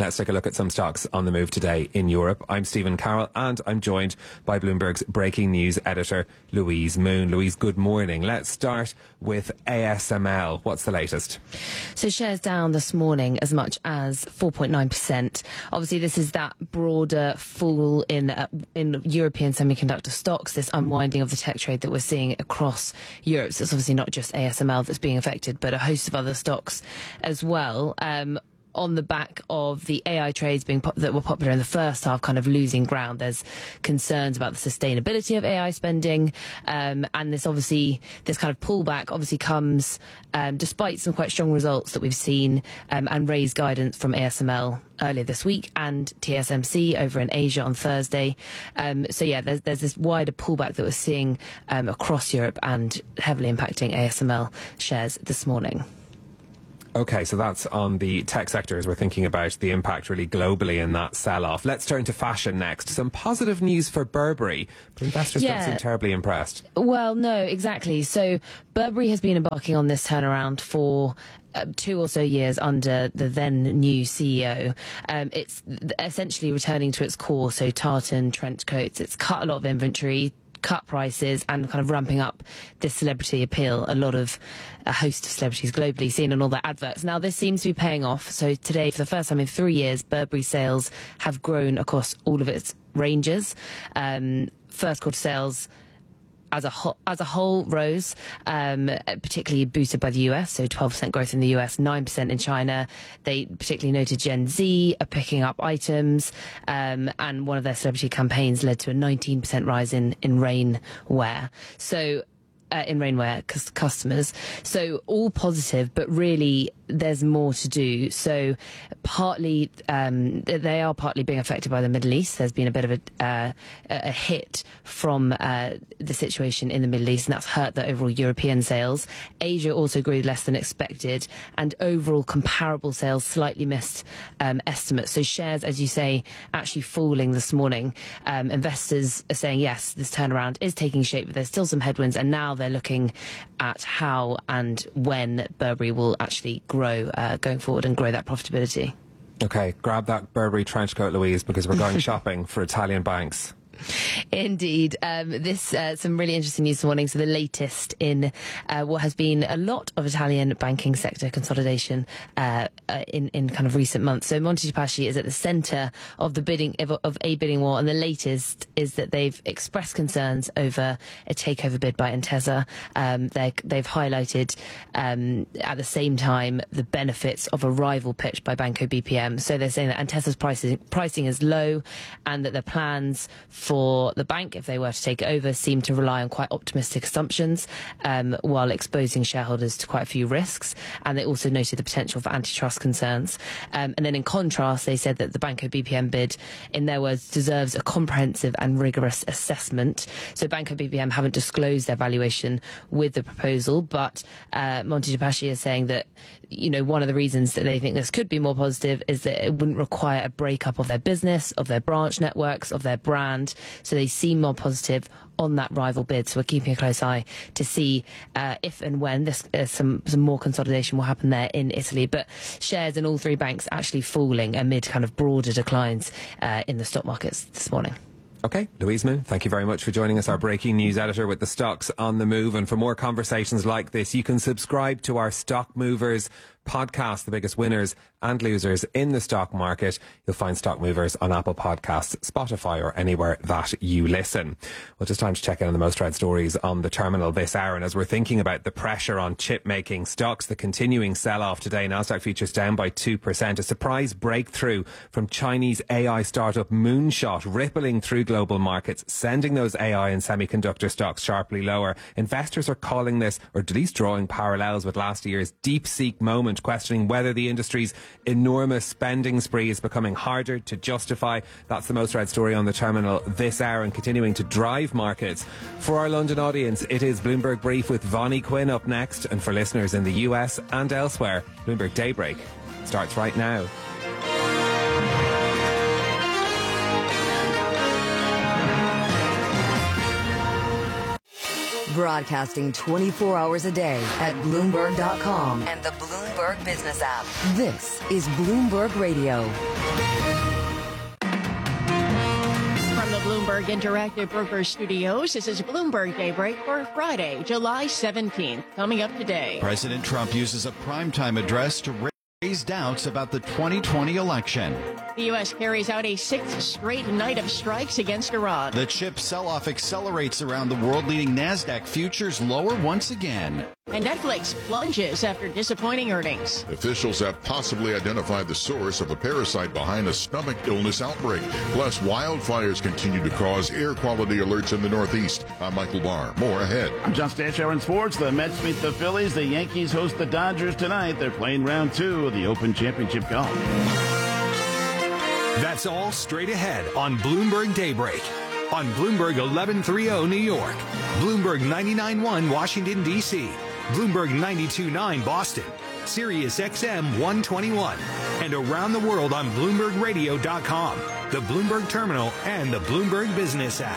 Let's take a look at some stocks on the move today in Europe. I'm Stephen Carroll and I'm joined by Bloomberg's breaking news editor, Louise Moon. Louise, good morning. Let's start with A S M L. What's the latest? So shares down this morning as much as four point nine percent. Obviously, this is that broader fall in uh, in European semiconductor stocks, this unwinding of the tech trade that we're seeing across Europe. So it's obviously not just A S M L that's being affected, but a host of other stocks as well. Um, on the back of the A I trades being pop- that were popular in the first half kind of losing ground. There's concerns about the sustainability of A I spending, um, and this obviously, this kind of pullback obviously comes um, despite some quite strong results that we've seen um, and raised guidance from A S M L earlier this week and T S M C over in Asia on Thursday. Um, so yeah, there's, there's this wider pullback that we're seeing um, across Europe and heavily impacting A S M L shares this morning. Okay, so that's on the tech sector as we're thinking about the impact really globally in that sell-off. Let's turn to fashion next. Some positive news for Burberry, but investors yeah. don't seem terribly impressed. Well, no, exactly. So Burberry has been embarking on this turnaround for Uh, two or so years under the then new C E O. Um, it's essentially returning to its core, so tartan, trench coats. It's cut a lot of inventory, cut prices, and kind of ramping up this celebrity appeal. A lot of, a host of celebrities globally seen in all their adverts. Now, this seems to be paying off. So today, for the first time in three years, Burberry sales have grown across all of its ranges. Um, first quarter sales As a, ho- as a whole rose, um, particularly boosted by the U S, so twelve percent growth in the U S, nine percent in China. They particularly noted Gen Z are picking up items, um, and one of their celebrity campaigns led to a nineteen percent rise in, in rainwear. So, uh, in rainwear c- customers. So all positive, but really there's more to do. So partly, um, they are partly being affected by the Middle East. There's been a bit of a, uh, a hit from uh, the situation in the Middle East, and that's hurt the overall European sales. Asia also grew less than expected, and overall comparable sales slightly missed um, estimates. So shares, as you say, actually falling this morning. Um, investors are saying, yes, this turnaround is taking shape, but there's still some headwinds, and now they're looking at how and when Burberry will actually grow uh, going forward and grow that profitability. Okay, grab that Burberry trench coat, Louise, because we're going shopping for Italian banks. Indeed. Um, this uh, some really interesting news this morning. So the latest in uh, what has been a lot of Italian banking sector consolidation uh, uh, in, in kind of recent months. So Monte dei Paschi is at the centre of the bidding of, of a bidding war, and the latest is that they've expressed concerns over a takeover bid by Intesa. Um, they've highlighted um, at the same time the benefits of a rival pitch by Banco B P M. So they're saying that Intesa's pricing, pricing is low, and that their plans for the bank, if they were to take it over, seem to rely on quite optimistic assumptions, um, while exposing shareholders to quite a few risks. And they also noted the potential for antitrust concerns. Um, and then in contrast, they said that the Banco B P M bid, in their words, deserves a comprehensive and rigorous assessment. So Banco B P M haven't disclosed their valuation with the proposal, but uh, Monte dei Paschi is saying that, you know, one of the reasons that they think this could be more positive is that it wouldn't require a breakup of their business, of their branch networks, of their brand. So they seem more positive on that rival bid. So we're keeping a close eye to see uh, if and when this uh, some some more consolidation will happen there in Italy. But shares in all three banks actually falling amid kind of broader declines uh, in the stock markets this morning. Okay, Louise Moon, thank you very much for joining us, our breaking news editor with the stocks on the move. And for more conversations like this, you can subscribe to our Stock Movers podcast, the biggest winners and losers in the stock market. You'll find Stock Movers on Apple Podcasts, Spotify, or anywhere that you listen. Well, just time to check in on the most read stories on the terminal this hour. And as we're thinking about the pressure on chip-making stocks, the continuing sell-off today, Nasdaq futures down by two percent. A surprise breakthrough from Chinese A I startup Moonshot, rippling through global markets, sending those A I and semiconductor stocks sharply lower. Investors are calling this, or at least drawing parallels with last year's DeepSeek moment, questioning whether the industry's enormous spending spree is becoming harder to justify. That's the most read story on the terminal this hour, and continuing to drive markets. For our London audience, it is Bloomberg Brief with Vonnie Quinn up next, and for listeners in the U S and elsewhere, Bloomberg Daybreak starts right now. Broadcasting twenty-four hours a day at Bloomberg dot com and the Bloomberg Business app. This is Bloomberg Radio. From the Bloomberg Interactive Brokers Studios, this is Bloomberg Daybreak for Friday, July seventeenth. Coming up today. President Trump uses a primetime address to raise doubts about the twenty twenty election. The U S carries out a sixth straight night of strikes against Iran. The chip sell-off accelerates around the world, leading NASDAQ futures lower once again. And Netflix plunges after disappointing earnings. Officials have possibly identified the source of a parasite behind a stomach illness outbreak. Plus, wildfires continue to cause air quality alerts in the Northeast. I'm Michael Barr. More ahead. I'm John Stanchow in sports. The Mets meet the Phillies. The Yankees host the Dodgers tonight. They're playing round two of the Open Championship Golf. That's all straight ahead on Bloomberg Daybreak. On Bloomberg eleven thirty New York, Bloomberg ninety-nine point one Washington, D C, Bloomberg ninety-two point nine Boston, Sirius X M one twenty-one, and around the world on Bloomberg Radio dot com, the Bloomberg Terminal, and the Bloomberg Business app.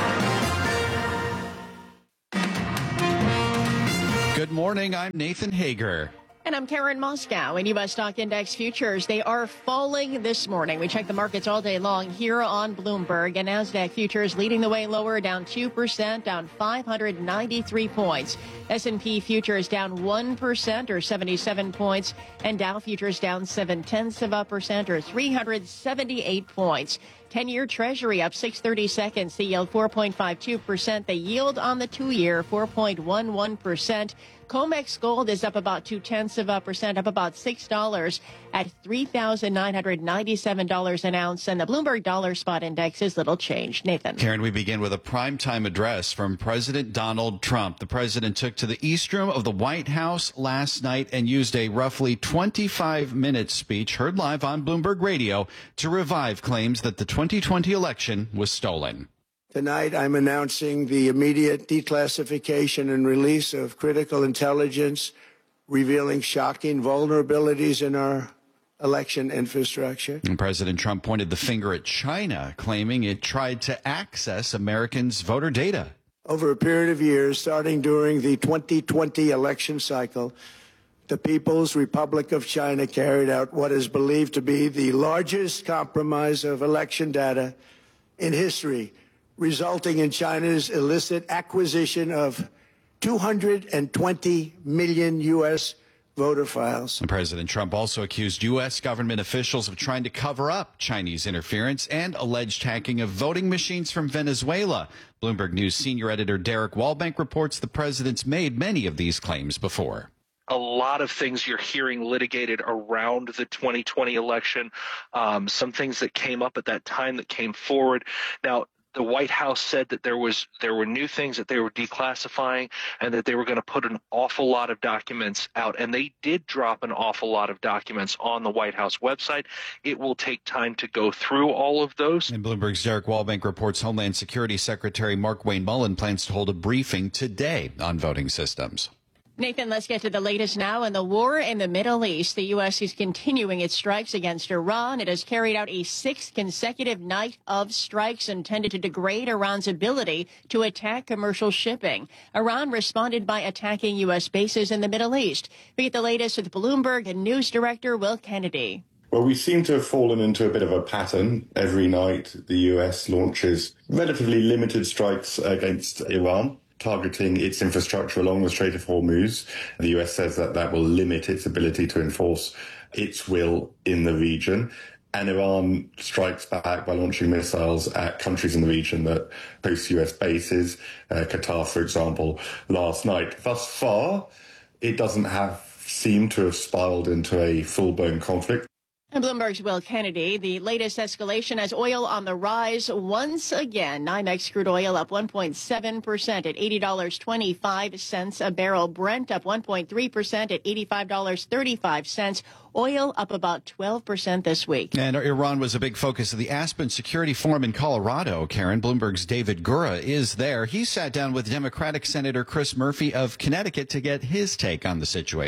Good morning, I'm Nathan Hager. And I'm Karen Moscow. In U S stock index futures, they are falling this morning. We check the markets all day long here on Bloomberg. And NASDAQ futures leading the way lower, down two percent, down five hundred ninety-three points. S and P futures down one percent or seventy-seven points. And Dow futures down seven tenths of a percent or three hundred seventy-eight points. ten-year Treasury up six thirty-seconds. The yield four point five two percent. The yield on the two-year four point one one percent. COMEX gold is up about two-tenths of a percent, up about six dollars at three thousand nine hundred ninety-seven dollars an ounce. And the Bloomberg Dollar Spot Index is little changed. Nathan. Karen, we begin with a primetime address from President Donald Trump. The president took to the East Room of the White House last night and used a roughly twenty-five minute speech heard live on Bloomberg Radio to revive claims that the twenty twenty election was stolen. Tonight, I'm announcing the immediate declassification and release of critical intelligence revealing shocking vulnerabilities in our election infrastructure. And President Trump pointed the finger at China, claiming it tried to access Americans' voter data. Over a period of years, starting during the twenty twenty election cycle, the People's Republic of China carried out what is believed to be the largest compromise of election data in history, resulting in China's illicit acquisition of two hundred twenty million U S voter files. And President Trump also accused U S government officials of trying to cover up Chinese interference and alleged hacking of voting machines from Venezuela. Bloomberg News senior editor Derek Wallbank reports the president's made many of these claims before. A lot of things you're hearing litigated around the twenty twenty election, um, some things that came up at that time that came forward. Now, the White House said that there was there were new things that they were declassifying and that they were going to put an awful lot of documents out. And they did drop an awful lot of documents on the White House website. It will take time to go through all of those. And Bloomberg's Derek Wallbank reports Homeland Security Secretary Mark Wayne Mullen plans to hold a briefing today on voting systems. Nathan, let's get to the latest now. In the war in the Middle East, the U S is continuing its strikes against Iran. It has carried out a sixth consecutive night of strikes intended to degrade Iran's ability to attack commercial shipping. Iran responded by attacking U S bases in the Middle East. We get the latest with Bloomberg News Director Will Kennedy. Well, we seem to have fallen into a bit of a pattern. Every night, the U S launches relatively limited strikes against Iran, targeting its infrastructure along the Strait of Hormuz. The U S says that that will limit its ability to enforce its will in the region. And Iran strikes back by launching missiles at countries in the region that host U S bases, uh, Qatar, for example, last night. Thus far, it doesn't have seemed to have spiraled into a full-blown conflict. And Bloomberg's Will Kennedy, the latest escalation as oil on the rise once again. NYMEX crude oil up one point seven percent at eighty dollars and twenty-five cents a barrel. Brent up one point three percent at eighty-five dollars and thirty-five cents. Oil up about twelve percent this week. And Iran was a big focus of the Aspen Security Forum in Colorado. Karen, Bloomberg's David Gura is there. He sat down with Democratic Senator Chris Murphy of Connecticut to get his take on the situation.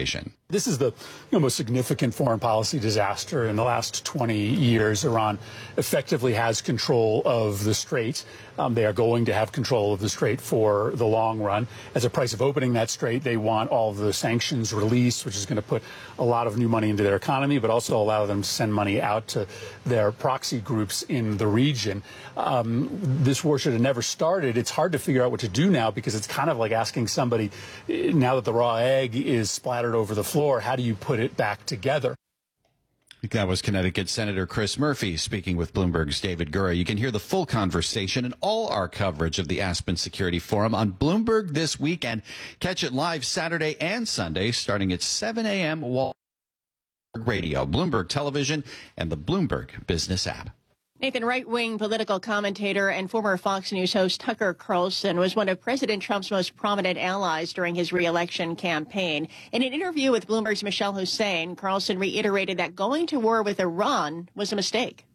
This is the you know, most significant foreign policy disaster in the last twenty years. Iran effectively has control of the Strait. Um, they are going to have control of the Strait for the long run. As a price of opening that Strait, they want all of the sanctions released, which is going to put a lot of new money into their economy, but also allow them to send money out to their proxy groups in the region. Um, this war should have never started. It's hard to figure out what to do now because it's kind of like asking somebody, now that the raw egg is splattered over the floor, how do you put it back together? That was Connecticut Senator Chris Murphy speaking with Bloomberg's David Gura. You can hear the full conversation and all our coverage of the Aspen Security Forum on Bloomberg this weekend. Catch it live Saturday and Sunday starting at seven a.m. Wall Radio, Bloomberg Television, and the Bloomberg Business app. Nathan, right-wing political commentator and former Fox News host Tucker Carlson was one of President Trump's most prominent allies during his re-election campaign. In an interview with Bloomberg's Michelle Hussein, Carlson reiterated that going to war with Iran was a mistake.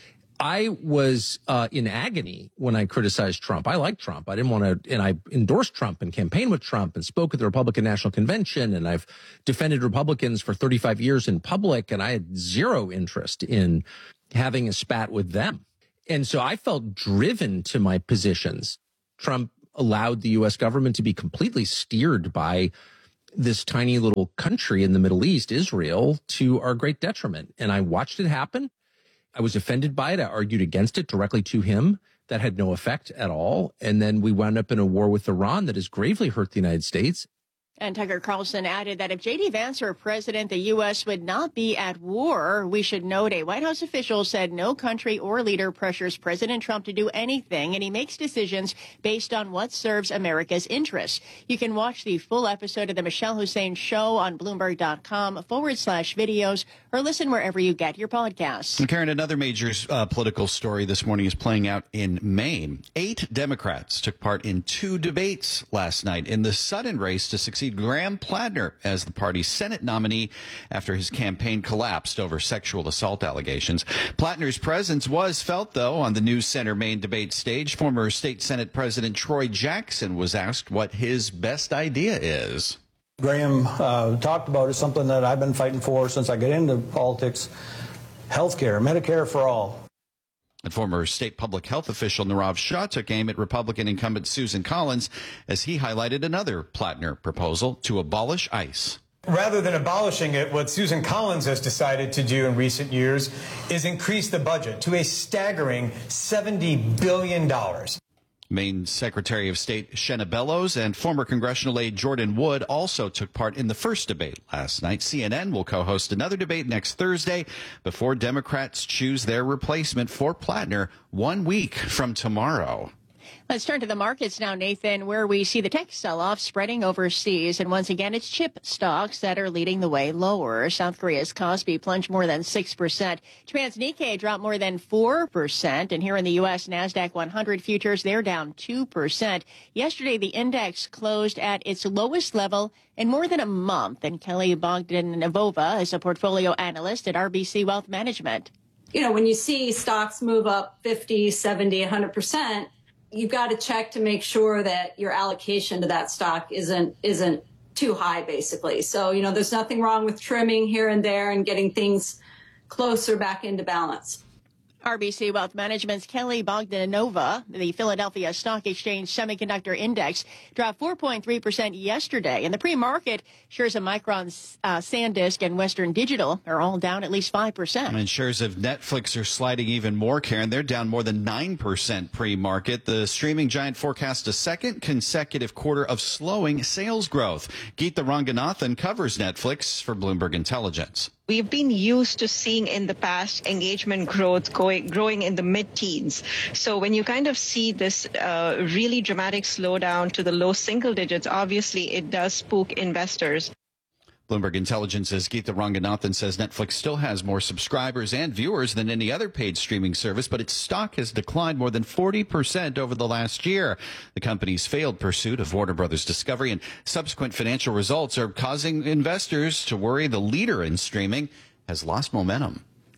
I was uh, in agony when I criticized Trump. I like Trump. I didn't want to, and I endorsed Trump and campaigned with Trump and spoke at the Republican National Convention, and I've defended Republicans for thirty-five years in public, and I had zero interest in having a spat with them. And so I felt driven to my positions. Trump allowed the U S government to be completely steered by this tiny little country in the Middle East, Israel, to our great detriment. And I watched it happen. I was offended by it. I argued against it directly to him. That had no effect at all. And then we wound up in a war with Iran that has gravely hurt the United States. And Tucker Carlson added that if J D. Vance were president, the U S would not be at war. We should note a White House official said no country or leader pressures President Trump to do anything, and he makes decisions based on what serves America's interests. You can watch the full episode of the Michelle Hussein Show on Bloomberg.com forward slash videos or listen wherever you get your podcasts. And Karen, another major uh, political story this morning is playing out in Maine. Eight Democrats took part in two debates last night in the sudden race to succeed Graham Plattner as the party's Senate nominee after his campaign collapsed over sexual assault allegations. Plattner's presence was felt, though, on the News Center main debate stage. Former State Senate President Troy Jackson was asked what his best idea is. Graham uh, talked about is something that I've been fighting for since I got into politics, health care, Medicare for all. And former state public health official Nirav Shah took aim at Republican incumbent Susan Collins as he highlighted another Plattner proposal to abolish ICE. Rather than abolishing it, what Susan Collins has decided to do in recent years is increase the budget to a staggering seventy billion dollars. Maine Secretary of State Shenna Bellows and former congressional aide Jordan Wood also took part in the first debate last night. C N N will co-host another debate next Thursday before Democrats choose their replacement for Plattner one week from tomorrow. Let's turn to the markets now, Nathan, where we see the tech sell-off spreading overseas. And once again, it's chip stocks that are leading the way lower. South Korea's Kospi plunged more than six percent. Japan's Nikkei dropped more than four percent. And here in the U S, NASDAQ one hundred futures, they're down two percent. Yesterday, the index closed at its lowest level in more than a month. And Kelly Bogdanova is a portfolio analyst at R B C Wealth Management. You know, when you see stocks move up fifty, seventy, one hundred percent, you've got to check to make sure that your allocation to that stock isn't isn't too high, basically. So, you know, there's nothing wrong with trimming here and there and getting things closer back into balance. R B C Wealth Management's Kelly Bogdanova, the Philadelphia Stock Exchange Semiconductor Index, dropped four point three percent yesterday. In the pre-market, shares of Micron, uh, SanDisk, and Western Digital are all down at least five percent. And shares of Netflix are sliding even more, Karen. They're down more than nine percent pre-market. The streaming giant forecasts a second consecutive quarter of slowing sales growth. Geeta Ranganathan covers Netflix for Bloomberg Intelligence. We've been used to seeing in the past engagement growth going, growing in the mid-teens. So when you kind of see this uh, really dramatic slowdown to the low single digits, obviously it does spook investors. Bloomberg Intelligence's Geeta Ranganathan says Netflix still has more subscribers and viewers than any other paid streaming service, but its stock has declined more than forty percent over the last year. The company's failed pursuit of Warner Brothers Discovery and subsequent financial results are causing investors to worry the leader in streaming has lost momentum.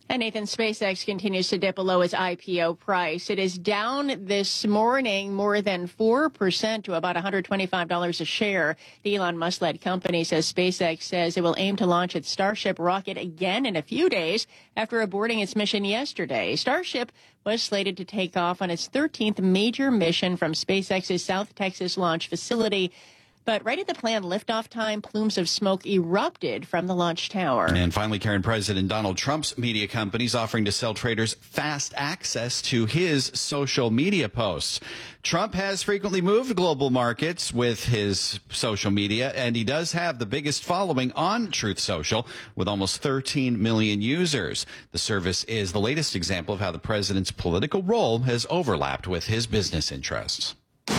And Nathan, SpaceX continues to dip below its I P O price. It is down this morning more than four percent to about one hundred twenty-five dollars a share. The Elon Musk-led company says SpaceX says it will aim to launch its Starship rocket again in a few days after aborting its mission yesterday. Starship was slated to take off on its thirteenth major mission from SpaceX's South Texas launch facility. But right at the planned liftoff time, plumes of smoke erupted from the launch tower. And finally, Karen, President Donald Trump's media companies offering to sell traders fast access to his social media posts. Trump has frequently moved global markets with his social media, and he does have the biggest following on Truth Social with almost thirteen million users. The service is the latest example of how the president's political role has overlapped with his business interests.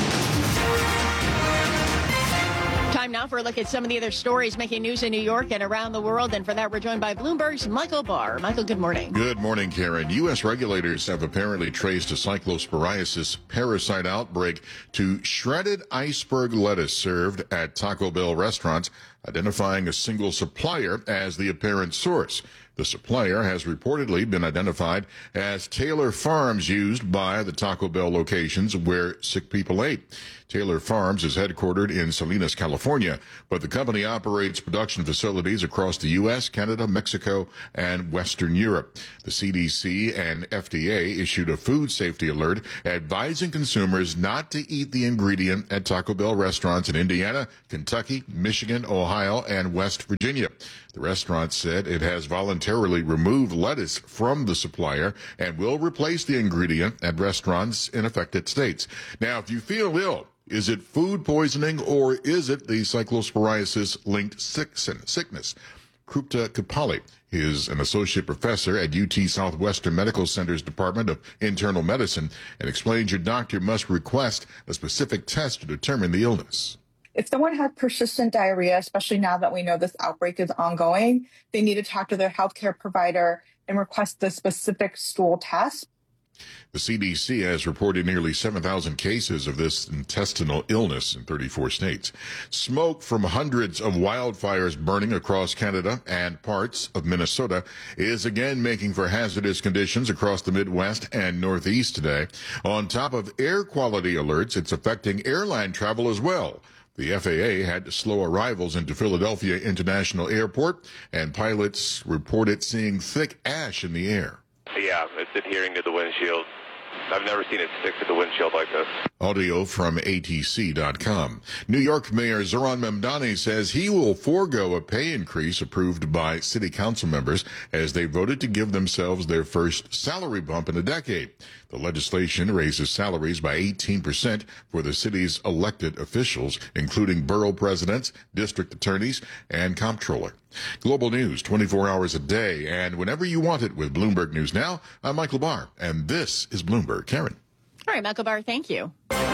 Time now for a look at some of the other stories making news in New York and around the world. And for that, we're joined by Bloomberg's Michael Barr. Michael, good morning. Good morning, Karen. U S regulators have apparently traced a cyclosporiasis parasite outbreak to shredded iceberg lettuce served at Taco Bell restaurants, identifying a single supplier as the apparent source. The supplier has reportedly been identified as Taylor Farms, used by the Taco Bell locations where sick people ate. Taylor Farms is headquartered in Salinas, California, but the company operates production facilities across the U S, Canada, Mexico, and Western Europe. The C D C and F D A issued a food safety alert advising consumers not to eat the ingredient at Taco Bell restaurants in Indiana, Kentucky, Michigan, Ohio, and West Virginia. The restaurant said it has voluntarily removed lettuce from the supplier and will replace the ingredient at restaurants in affected states. Now, if you feel ill, is it food poisoning or is it the cyclosporiasis-linked sickness? Krupta Kapali is an associate professor at U T Southwestern Medical Center's Department of Internal Medicine and explains your doctor must request a specific test to determine the illness. If someone has persistent diarrhea, especially now that we know this outbreak is ongoing, they need to talk to their healthcare provider and request the specific stool test. The C D C has reported nearly seven thousand cases of this intestinal illness in thirty-four states. Smoke from hundreds of wildfires burning across Canada and parts of Minnesota is again making for hazardous conditions across the Midwest and Northeast today. On top of air quality alerts, it's affecting airline travel as well. The F A A had to slow arrivals into Philadelphia International Airport, and pilots reported seeing thick ash in the air. Yeah, it's adhering to the windshield. I've never seen it stick to the windshield like this. Audio from A T C dot com. New York Mayor Zohran Mamdani says he will forego a pay increase approved by city council members as they voted to give themselves their first salary bump in a decade. The legislation raises salaries by eighteen percent for the city's elected officials, including borough presidents, district attorneys, and comptroller. Global news twenty-four hours a day and whenever you want it with Bloomberg News Now. I'm Michael Barr, and this is Bloomberg. Karen. All right, Michael Barr, thank you.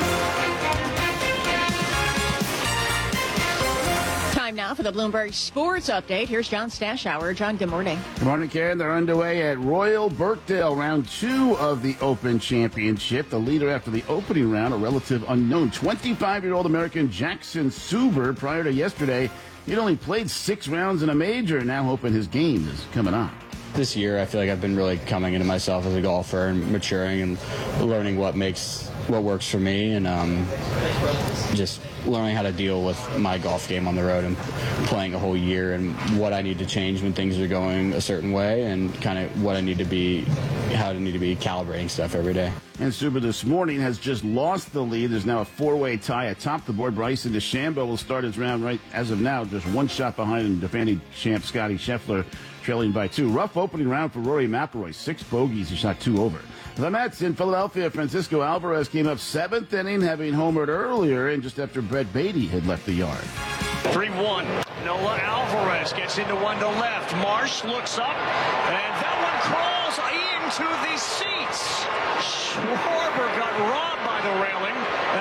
Time now for the Bloomberg Sports Update. Here's John Stashower. John, good morning. Good morning, Karen. They're underway at Royal Birkdale, round two of the Open Championship. The leader after the opening round, a relative unknown, twenty-five-year-old American Jackson Suber. Prior to yesterday, he'd only played six rounds in a major, and now hoping his game is coming on. This year, I feel like I've been really coming into myself as a golfer and maturing and learning what makes, what works for me, and um, just learning how to deal with my golf game on the road and playing a whole year and what I need to change when things are going a certain way and kind of what I need to be, how I need to be calibrating stuff every day. And Suba this morning has just lost the lead. There's now a four-way tie atop the board. Bryson DeChambeau will start his round right as of now, just one shot behind him, defending champ Scotty Scheffler, trailing by two. Rough opening round for Rory McIlroy. Six bogeys. He shot two over. The Mets in Philadelphia. Francisco Alvarez came up seventh inning, having homered earlier, and just after Brett Beatty had left the yard. three one. Noah Alvarez gets into one to left. Marsh looks up, and that one crawls into the seats. Schwarber got robbed by the railing, and Alvarez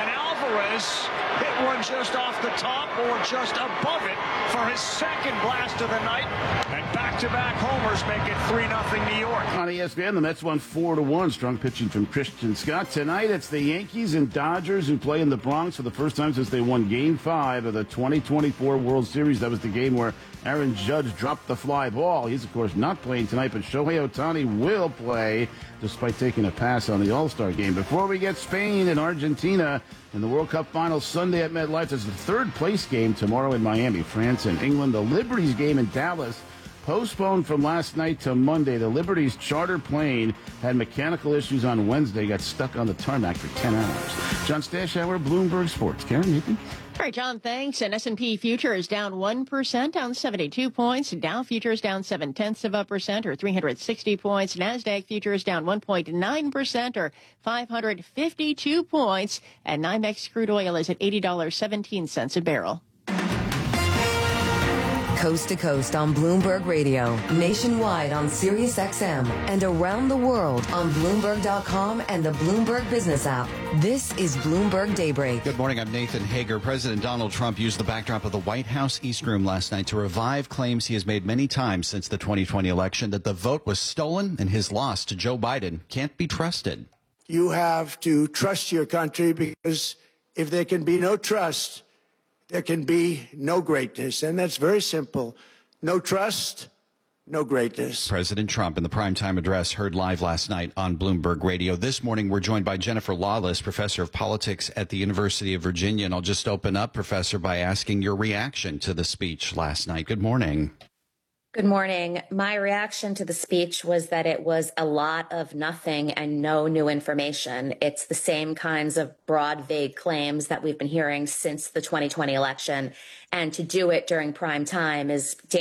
Alvarez hit one just off the top or just above it for his second blast of the night. And back-to-back homers make it three nothing New York. On E S P N, the Mets won four to one. Strong pitching from Christian Scott. Tonight, it's the Yankees and Dodgers who play in the Bronx for the first time since they won Game five of the twenty twenty-four World Series. That was the game where Aaron Judge dropped the fly ball. He's, of course, not playing tonight, but Shohei Ohtani will play despite taking a pass on the All-Star game. Before we get Spain and Argentina in the World Cup final Sunday at MetLife, there's the third-place game tomorrow in Miami, France and England. The Liberties game in Dallas postponed from last night to Monday. The Liberties charter plane had mechanical issues on Wednesday, got stuck on the tarmac for ten hours. John Stashauer, Bloomberg Sports. Karen, Nathan? All right, John, thanks. And S and P futures down one percent, down seventy-two points. Dow futures down seven tenths of a percent, or three hundred sixty points. NASDAQ futures down one point nine percent, or five hundred fifty-two points. And NYMEX crude oil is at eighty dollars and seventeen cents a barrel. Coast to coast on Bloomberg Radio, nationwide on Sirius X M, and around the world on Bloomberg dot com and the Bloomberg Business app. This is Bloomberg Daybreak. Good morning. I'm Nathan Hager. President Donald Trump used the backdrop of the White House East Room last night to revive claims he has made many times since the twenty twenty election that the vote was stolen and his loss to Joe Biden can't be trusted. You have to trust your country, because if there can be no trust, there can be no greatness. And that's very simple. No trust, no greatness. President Trump in the primetime address heard live last night on Bloomberg Radio. This morning, we're joined by Jennifer Lawless, professor of politics at the University of Virginia. And I'll just open up, Professor, by asking your reaction to the speech last night. Good morning. Good morning. My reaction to the speech was that it was a lot of nothing and no new information. It's the same kinds of broad, vague claims that we've been hearing since the twenty twenty election. And to do it during prime time is